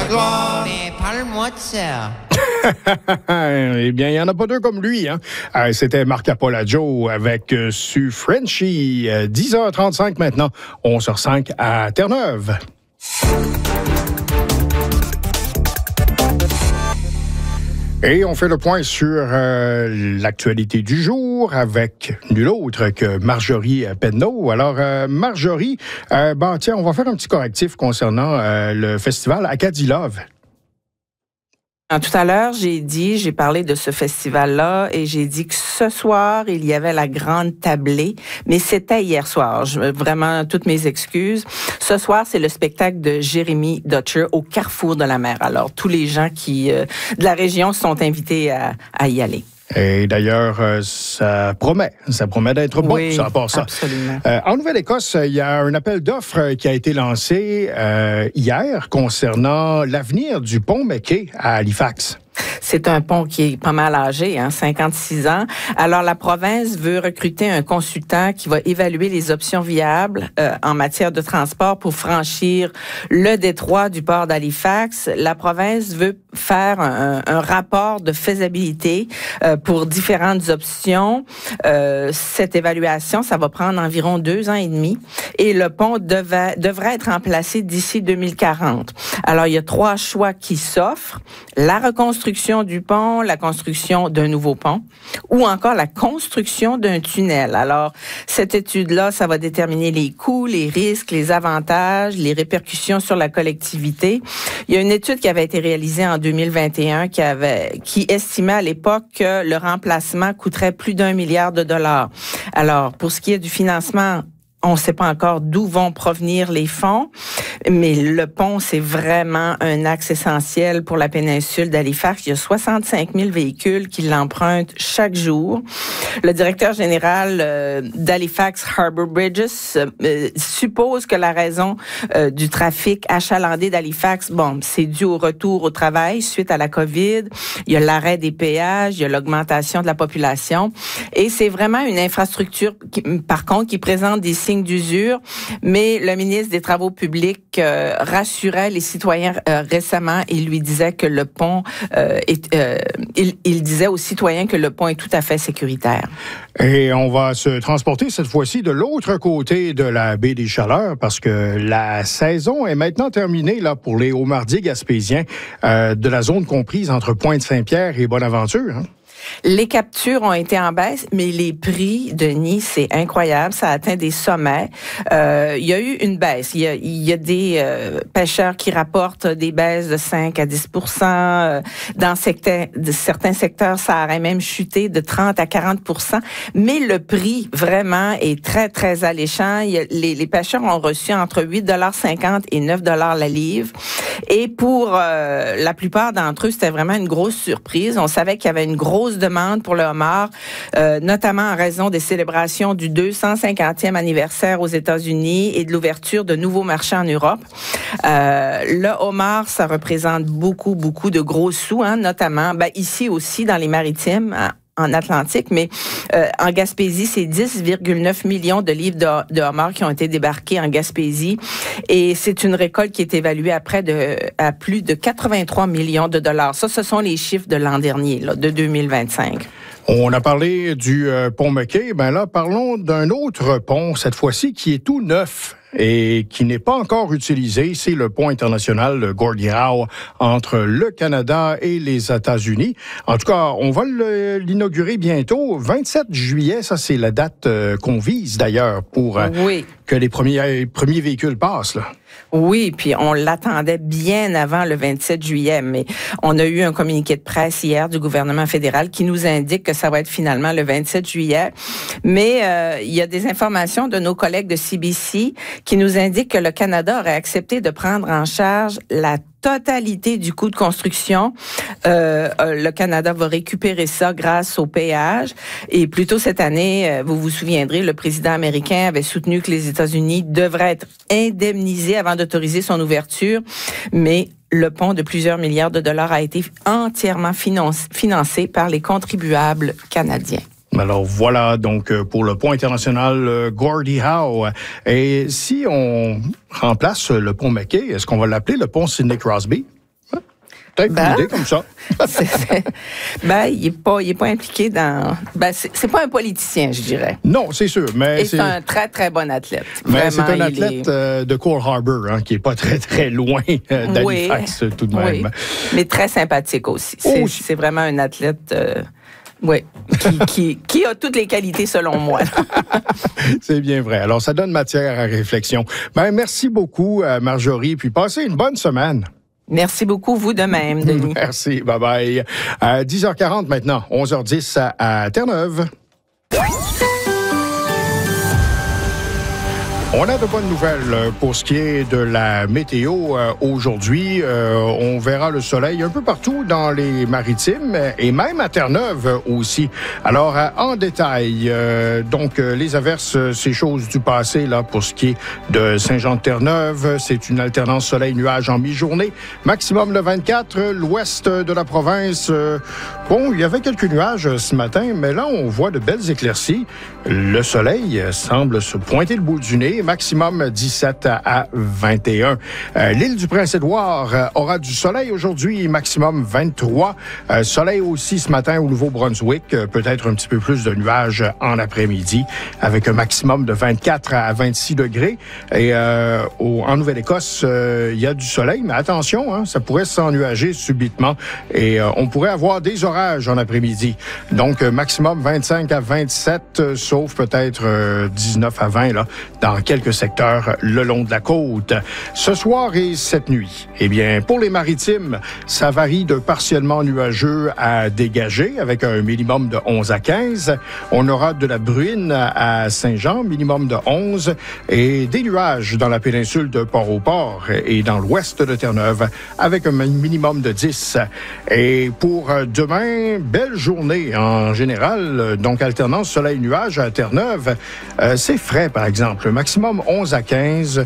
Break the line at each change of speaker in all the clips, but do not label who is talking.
gloire. Mais parle-moi de ça.
Eh bien, il n'y en a pas deux comme lui. Hein? C'était Marc Apollo avec Sue Frenchy. 10h35 maintenant, 11h05 à Terre-Neuve. Et on fait le point sur l'actualité du jour avec nul autre que Marjorie Penneau. Alors, Marjorie, tiens, on va faire un petit correctif concernant le festival Acadie Love.
Tout à l'heure, j'ai parlé de ce festival-là et j'ai dit que ce soir, il y avait la grande tablée, mais c'était hier soir. Vraiment, toutes mes excuses. Ce soir, c'est le spectacle de Jérémy Dutcher au Carrefour de la Mer. Alors, tous les gens de la région sont invités à y aller.
Et d'ailleurs, ça promet d'être bon,
oui,
ça, à part ça.
Absolument.
En Nouvelle-Écosse, il y a un appel d'offres qui a été lancé hier concernant l'avenir du pont McKay à Halifax.
C'est un pont qui est pas mal âgé, 56 ans. Alors, la province veut recruter un consultant qui va évaluer les options viables en matière de transport pour franchir le détroit du port d'Halifax. La province veut faire un rapport de faisabilité pour différentes options. Cette évaluation, ça va prendre environ 2 ans et demi et le pont devrait être remplacé d'ici 2040. Alors, il y a 3 choix qui s'offrent. La reconstruction du pont, la construction d'un nouveau pont ou encore la construction d'un tunnel. Alors, cette étude-là, ça va déterminer les coûts, les risques, les avantages, les répercussions sur la collectivité. Il y a une étude qui avait été réalisée en 2021 qui estimait à l'époque que le remplacement coûterait plus d'1 milliard de dollars. Alors, pour ce qui est du financement, on ne sait pas encore d'où vont provenir les fonds, mais le pont, c'est vraiment un axe essentiel pour la péninsule d'Halifax. Il y a 65 000 véhicules qui l'empruntent chaque jour. Le directeur général d'Halifax Harbour Bridges suppose que la raison du trafic achalandé d'Halifax, c'est dû au retour au travail suite à la COVID. Il y a l'arrêt des péages, il y a l'augmentation de la population. Et c'est vraiment une infrastructure, par contre, qui présente des signes d'usure, mais le ministre des Travaux publics rassurait les citoyens récemment et lui disait que le pont il disait aux citoyens que le pont est tout à fait sécuritaire.
Et on va se transporter cette fois-ci de l'autre côté de la baie des Chaleurs parce que la saison est maintenant terminée là pour les hauts-mardiers gaspésiens de la zone comprise entre Pointe-Saint-Pierre et Bonaventure. Hein?
Les captures ont été en baisse, mais les prix, Denis, c'est incroyable. Ça a atteint des sommets. Il y a eu une baisse. Il y a des pêcheurs qui rapportent des baisses de 5 à 10 Dans certains secteurs, ça aurait même chuté de 30 à 40 Mais le prix, vraiment, est très, très alléchant. Les pêcheurs ont reçu entre 8,50 et 9 la livre. Et pour la plupart d'entre eux, c'était vraiment une grosse surprise. On savait qu'il y avait une grosse demande pour le homard, notamment en raison des célébrations du 250e anniversaire aux États-Unis et de l'ouverture de nouveaux marchés en Europe. Le homard, ça représente beaucoup, beaucoup de gros sous, notamment ici aussi dans les Maritimes, en Atlantique, mais en Gaspésie, c'est 10,9 millions de livres de homards qui ont été débarqués en Gaspésie et c'est une récolte qui est évaluée à plus de 83 millions de dollars. Ça, ce sont les chiffres de l'an dernier, de 2025.
On a parlé du pont McKay. Là, parlons d'un autre pont, cette fois-ci, qui est tout neuf et qui n'est pas encore utilisé. C'est le pont international Gordie Howe entre le Canada et les États-Unis. En tout cas, on va l'inaugurer bientôt. 27 juillet, ça, c'est la date qu'on vise, d'ailleurs, pour que les premiers véhicules passent, là.
Oui, puis on l'attendait bien avant le 27 juillet, mais on a eu un communiqué de presse hier du gouvernement fédéral qui nous indique que ça va être finalement le 27 juillet. Mais il y a des informations de nos collègues de CBC qui nous indiquent que le Canada aurait accepté de prendre en charge la totalité du coût de construction. Le Canada va récupérer ça grâce au péage. Et plus tôt cette année, vous vous souviendrez, le président américain avait soutenu que les États-Unis devraient être indemnisés avant d'autoriser son ouverture. Mais le pont de plusieurs milliards de dollars a été entièrement financé par les contribuables canadiens.
Alors voilà, donc pour le pont international Gordie Howe. Et si on remplace le pont McKay, est-ce qu'on va l'appeler le pont Sidney Crosby? Peut-être une idée comme ça.
Il est pas impliqué dans... c'est pas un politicien, je dirais.
Non, c'est sûr. Mais
c'est un très, très bon athlète.
Mais c'est un athlète de Cole Harbour, hein, qui est pas très, très loin d'Halifax, tout de même.
Oui, mais très sympathique aussi. C'est vraiment un athlète... qui a toutes les qualités selon moi.
C'est bien vrai. Alors, ça donne matière à réflexion. Merci beaucoup, Marjorie, puis passez une bonne semaine.
Merci beaucoup, vous de même, Denis.
Merci, bye-bye. 10h40 maintenant, 11h10 à Terre-Neuve. On a de bonnes nouvelles pour ce qui est de la météo aujourd'hui. On verra le soleil un peu partout dans les maritimes et même à Terre-Neuve aussi. Alors, en détail, les averses, c'est chose du passé là pour ce qui est de Saint-Jean-de-Terre-Neuve. C'est une alternance soleil-nuage en mi-journée. Maximum de 24. L'ouest de la province, il y avait quelques nuages ce matin, mais là, on voit de belles éclaircies. Le soleil semble se pointer le bout du nez. Maximum 17 à 21. L'île du Prince-Édouard aura du soleil aujourd'hui, maximum 23. Soleil aussi ce matin au Nouveau-Brunswick, peut-être un petit peu plus de nuages en après-midi, avec un maximum de 24 à 26 degrés. Et en Nouvelle-Écosse, il y a du soleil, mais attention, hein, ça pourrait s'ennuager subitement et on pourrait avoir des orages en après-midi. Donc, maximum 25 à 27, sauf peut-être 19 à 20 là, dans quelques secteurs le long de la côte. Ce soir et cette nuit, pour les maritimes, ça varie de partiellement nuageux à dégagé avec un minimum de 11 à 15. On aura de la bruine à Saint-Jean, minimum de 11, et des nuages dans la péninsule de Port-au-Port et dans l'ouest de Terre-Neuve avec un minimum de 10. Et pour demain, belle journée en général, donc alternance soleil-nuage à Terre-Neuve. C'est frais, par exemple. Maximum 11 à 15.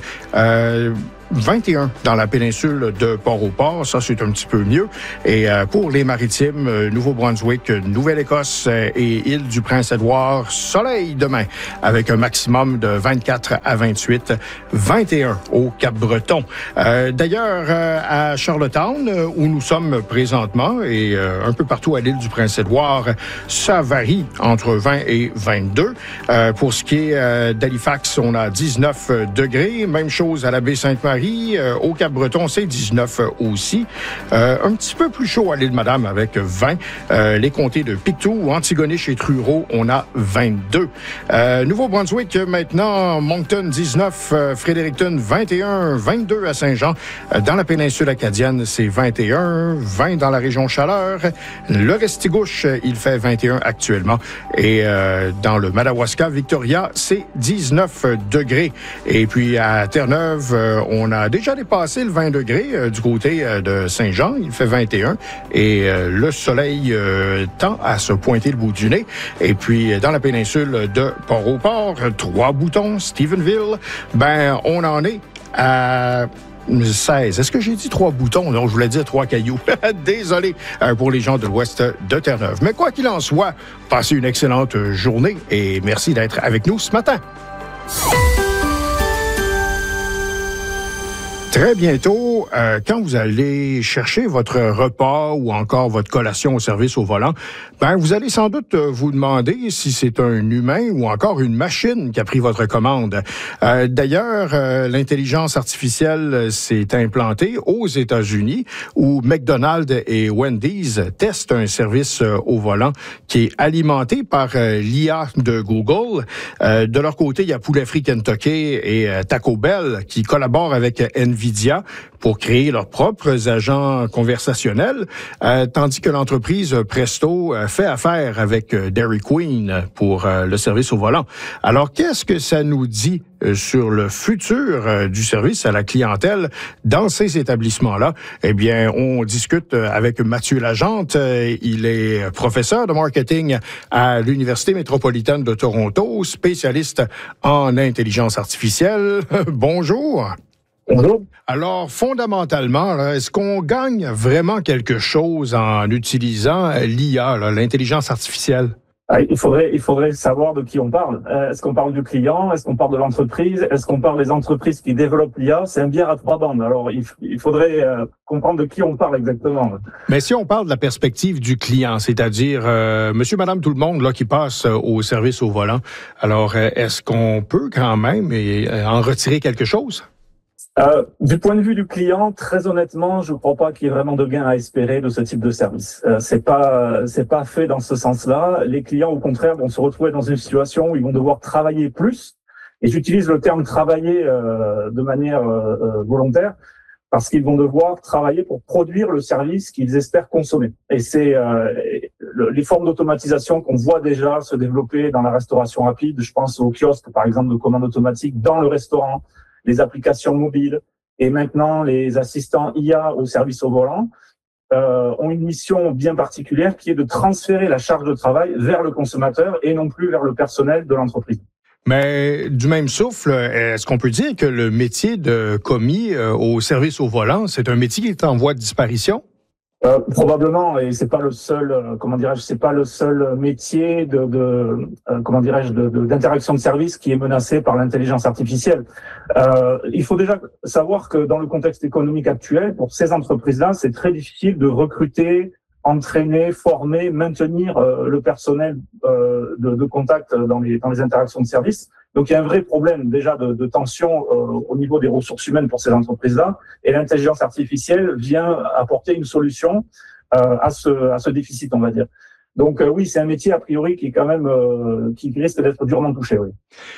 21 dans la péninsule de Port-au-Port. Ça, c'est un petit peu mieux. Et pour les maritimes, Nouveau-Brunswick, Nouvelle-Écosse et île du Prince-Édouard, soleil demain avec un maximum de 24 à 28, 21 au Cap-Breton. D'ailleurs, à Charlottetown, où nous sommes présentement, et un peu partout à l'île du Prince-Édouard, ça varie entre 20 et 22. Pour ce qui est d'Halifax, on a 19 degrés. Même chose à la baie Sainte-Marie. Au Cap-Breton, c'est 19 aussi. Un petit peu plus chaud à l'Île-Madame avec 20. Les comtés de Pictou, Antigonish et Truro, on a 22. Nouveau-Brunswick, maintenant, Moncton, 19. Fredericton, 21. 22 à Saint-Jean. Dans la péninsule acadienne, c'est 21. 20 dans la région Chaleur. Le Restigouche, il fait 21 actuellement. Et dans le Madawaska, Victoria, c'est 19 degrés. Et puis à Terre-Neuve, on a déjà dépassé le 20 degrés du côté de Saint-Jean. Il fait 21 et le soleil tend à se pointer le bout du nez. Et puis, dans la péninsule de Port-au-Port, Trois-Boutons, Stephenville, on en est à 16. Est-ce que j'ai dit 3 boutons? Non, je voulais dire 3 cailloux. Désolé pour les gens de l'ouest de Terre-Neuve. Mais quoi qu'il en soit, passez une excellente journée et merci d'être avec nous ce matin. Très bientôt, quand vous allez chercher votre repas ou encore votre collation au service au volant, vous allez sans doute vous demander si c'est un humain ou encore une machine qui a pris votre commande. D'ailleurs, l'intelligence artificielle s'est implantée aux États-Unis où McDonald's et Wendy's testent un service au volant qui est alimenté par l'IA de Google. De leur côté, il y a Poulet Frit Kentucky et Taco Bell qui collaborent avec NVIDIA pour créer leurs propres agents conversationnels, tandis que l'entreprise Presto fait affaire avec Dairy Queen pour le service au volant. Alors, qu'est-ce que ça nous dit sur le futur du service à la clientèle dans ces établissements-là? On discute avec Mathieu Lagente. Il est professeur de marketing à l'Université métropolitaine de Toronto, spécialiste en intelligence artificielle. Bonjour.
Bonjour.
Alors, fondamentalement, est-ce qu'on gagne vraiment quelque chose en utilisant l'IA, l'intelligence artificielle?
Il faudrait savoir de qui on parle. Est-ce qu'on parle du client? Est-ce qu'on parle de l'entreprise? Est-ce qu'on parle des entreprises qui développent l'IA? C'est un bière à trois bandes. Alors, il faudrait comprendre de qui on parle exactement.
Mais si on parle de la perspective du client, c'est-à-dire monsieur, madame, tout le monde là qui passe au service au volant, alors est-ce qu'on peut quand même en retirer quelque chose?
Du point de vue du client, très honnêtement, je ne crois pas qu'il y ait vraiment de gain à espérer de ce type de service. C'est pas fait dans ce sens-là. Les clients, au contraire, vont se retrouver dans une situation où ils vont devoir travailler plus. Et j'utilise le terme travailler de manière volontaire parce qu'ils vont devoir travailler pour produire le service qu'ils espèrent consommer. Et c'est les formes d'automatisation qu'on voit déjà se développer dans la restauration rapide. Je pense aux kiosques, par exemple, de commande automatique dans le restaurant, les applications mobiles et maintenant les assistants IA au service au volant ont une mission bien particulière qui est de transférer la charge de travail vers le consommateur et non plus vers le personnel de l'entreprise.
Mais du même souffle, est-ce qu'on peut dire que le métier de commis au service au volant, c'est un métier qui est en voie de disparition?
Probablement, et c'est pas le seul, c'est pas le seul métier d'interaction de service qui est menacé par l'intelligence artificielle. Il faut déjà savoir que dans le contexte économique actuel, pour ces entreprises-là, c'est très difficile de recruter, entraîner, former, maintenir le personnel de contact dans les interactions de service. Donc il y a un vrai problème déjà de tension au niveau des ressources humaines pour ces entreprises-là, et l'intelligence artificielle vient apporter une solution à ce déficit, on va dire. Donc oui, c'est un métier a priori qui est quand même qui risque d'être durement touché, oui.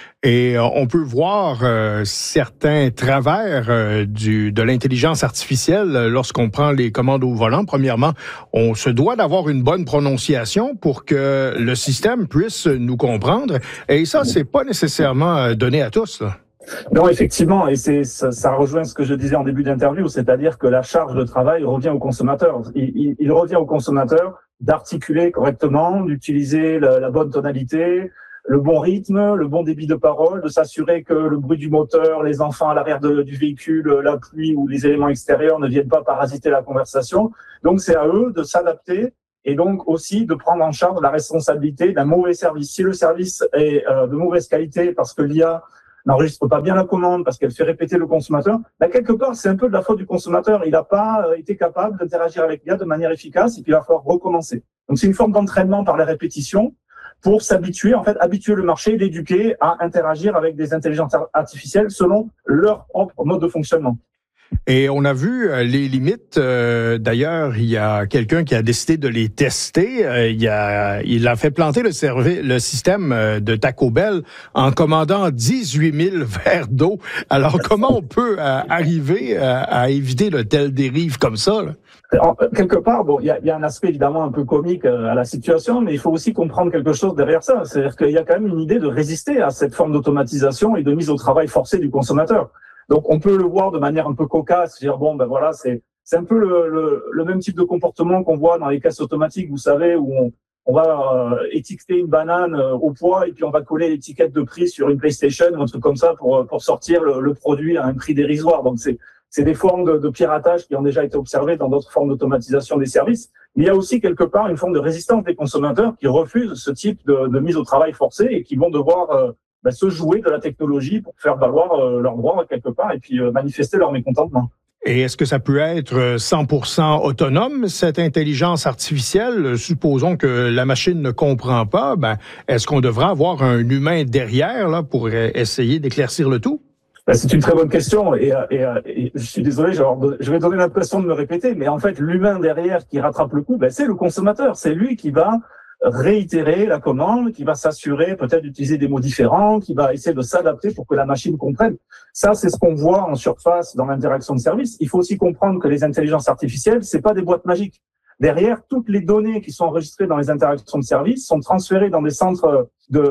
Et on peut voir certains travers de l'intelligence artificielle lorsqu'on prend les commandes au volant. Premièrement, on se doit d'avoir une bonne prononciation pour que le système puisse nous comprendre. Et ça, c'est pas nécessairement donné à tous, là.
Non, effectivement, et ça rejoint ce que je disais en début d'interview, c'est-à-dire que la charge de travail revient au consommateur. Il revient au consommateur d'articuler correctement, d'utiliser la bonne tonalité, le bon rythme, le bon débit de parole, de s'assurer que le bruit du moteur, les enfants à l'arrière du véhicule, la pluie ou les éléments extérieurs ne viennent pas parasiter la conversation. Donc c'est à eux de s'adapter et donc aussi de prendre en charge la responsabilité d'un mauvais service. Si le service est de mauvaise qualité parce que l'IA n'enregistre pas bien la commande, parce qu'elle fait répéter le consommateur, quelque part, c'est un peu de la faute du consommateur. Il n'a pas été capable d'interagir avec l'IA de manière efficace et puis il va falloir recommencer. Donc, c'est une forme d'entraînement par la répétition pour s'habituer, habituer le marché, l'éduquer à interagir avec des intelligences artificielles selon leur propre mode de fonctionnement.
Et on a vu les limites. D'ailleurs, il y a quelqu'un qui a décidé de les tester. Il a fait planter le système de Taco Bell en commandant 18 000 verres d'eau. Alors, comment on peut arriver à éviter de telles dérives comme ça, là?
Quelque part, il y a un aspect évidemment un peu comique à la situation, mais il faut aussi comprendre quelque chose derrière ça. C'est-à-dire qu'il y a quand même une idée de résister à cette forme d'automatisation et de mise au travail forcée du consommateur. Donc, on peut le voir de manière un peu cocasse, dire c'est un peu le même type de comportement qu'on voit dans les caisses automatiques, vous savez, où on va étiqueter une banane au poids et puis on va coller l'étiquette de prix sur une PlayStation ou un truc comme ça pour sortir le produit à un prix dérisoire. Donc, c'est des formes de piratage qui ont déjà été observées dans d'autres formes d'automatisation des services. Mais il y a aussi quelque part une forme de résistance des consommateurs qui refusent ce type de mise au travail forcée et qui vont devoir se jouer de la technologie pour faire valoir leurs droits quelque part et puis manifester leur mécontentement.
Et est-ce que ça peut être 100% autonome, cette intelligence artificielle? Supposons que la machine ne comprend pas, est-ce qu'on devra avoir un humain derrière là pour essayer d'éclaircir le tout?
C'est une très bonne question et je suis désolé, je vais donner l'impression de me répéter, mais en fait, l'humain derrière qui rattrape le coup, c'est le consommateur. C'est lui qui va réitérer la commande, qui va s'assurer peut-être d'utiliser des mots différents, qui va essayer de s'adapter pour que la machine comprenne. Ça, c'est ce qu'on voit en surface dans l'interaction de service. Il faut aussi comprendre que les intelligences artificielles, c'est pas des boîtes magiques. Derrière, toutes les données qui sont enregistrées dans les interactions de service sont transférées dans des centres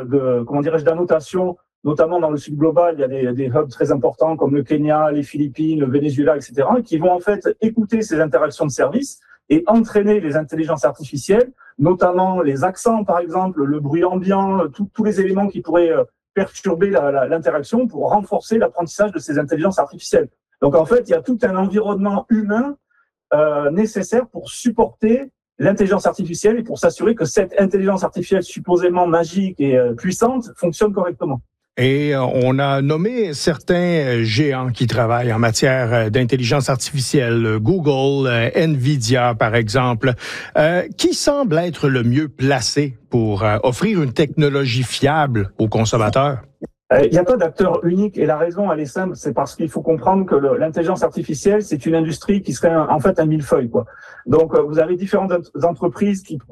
d'annotation, notamment dans le sud global. Il y a des hubs très importants comme le Kenya, les Philippines, le Venezuela, etc., qui vont en fait écouter ces interactions de service et entraîner les intelligences artificielles, notamment les accents, par exemple, le bruit ambiant, tous les éléments qui pourraient perturber l'interaction pour renforcer l'apprentissage de ces intelligences artificielles. Donc, en fait, il y a tout un environnement humain nécessaire pour supporter l'intelligence artificielle et pour s'assurer que cette intelligence artificielle supposément magique et puissante fonctionne correctement.
Et on a nommé certains géants qui travaillent en matière d'intelligence artificielle, Google, Nvidia par exemple. Qui semble être le mieux placé pour offrir une technologie fiable aux consommateurs?
Il n'y a pas d'acteur unique et la raison, elle est simple, c'est parce qu'il faut comprendre que l'intelligence artificielle, c'est une industrie qui serait en fait un millefeuille, quoi. Donc, vous avez différentes entreprises qui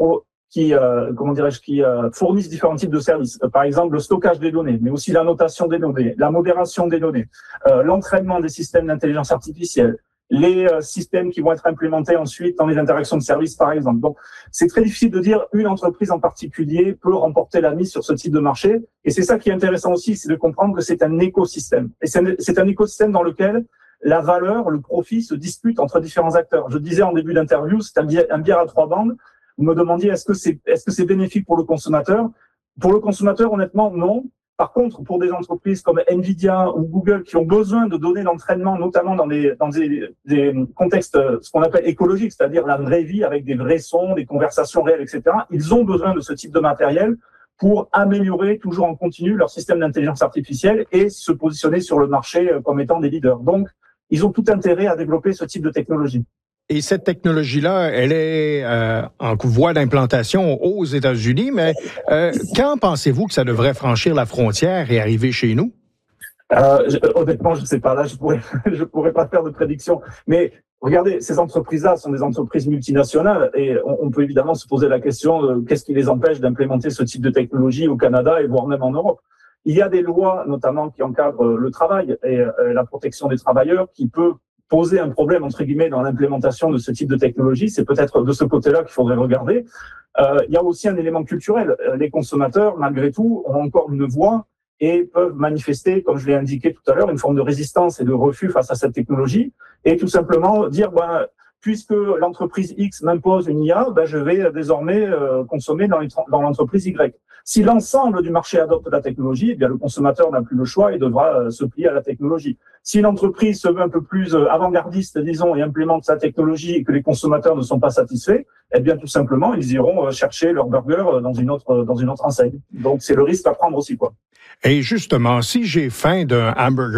fournissent différents types de services. Par exemple, le stockage des données, mais aussi l'annotation des données, la modération des données, l'entraînement des systèmes d'intelligence artificielle, les systèmes qui vont être implémentés ensuite dans les interactions de services, par exemple. Donc, c'est très difficile de dire une entreprise en particulier peut remporter la mise sur ce type de marché. Et c'est ça qui est intéressant aussi, c'est de comprendre que c'est un écosystème. Et c'est un écosystème dans lequel la valeur, le profit se dispute entre différents acteurs. Je disais en début d'interview, c'est un bière à trois bandes. Vous me demandiez est-ce que c'est bénéfique pour le consommateur? Pour le consommateur, honnêtement, non. Par contre, pour des entreprises comme Nvidia ou Google qui ont besoin de données d'entraînement, notamment dans des contextes, ce qu'on appelle écologiques, c'est-à-dire la vraie vie avec des vrais sons, des conversations réelles, etc., ils ont besoin de ce type de matériel pour améliorer toujours en continu leur système d'intelligence artificielle et se positionner sur le marché comme étant des leaders. Donc, ils ont tout intérêt à développer ce type de technologie.
Et cette technologie-là, elle est en voie d'implantation aux États-Unis, mais quand pensez-vous que ça devrait franchir la frontière et arriver chez nous?
Honnêtement, je ne sais pas. Là, je pourrais pas faire de prédiction. Mais regardez, ces entreprises-là sont des entreprises multinationales et on peut évidemment se poser la question de qu'est-ce qui les empêche d'implémenter ce type de technologie au Canada et voire même en Europe. Il y a des lois, notamment, qui encadrent le travail et la protection des travailleurs qui peut poser un problème, entre guillemets, dans l'implémentation de ce type de technologie. C'est peut-être de ce côté-là qu'il faudrait regarder. Il y a aussi un élément culturel. Les consommateurs, malgré tout, ont encore une voix et peuvent manifester, comme je l'ai indiqué tout à l'heure, une forme de résistance et de refus face à cette technologie et tout simplement dire, puisque l'entreprise X m'impose une IA, je vais désormais consommer dans l'entreprise Y. Si l'ensemble du marché adopte la technologie, eh bien le consommateur n'a plus le choix et devra se plier à la technologie. Si l'entreprise se veut un peu plus avant-gardiste, disons, et implémente sa technologie et que les consommateurs ne sont pas satisfaits, eh bien tout simplement ils iront chercher leur burger dans une autre enseigne. Donc c'est le risque à prendre aussi, quoi.
Et justement, si j'ai faim d'un hamburger